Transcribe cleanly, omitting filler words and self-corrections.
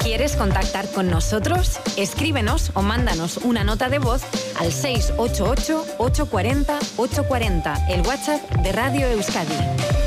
¿Quieres contactar con nosotros? Escríbenos o mándanos una nota de voz al 688-840-840, el WhatsApp de Radio Euskadi.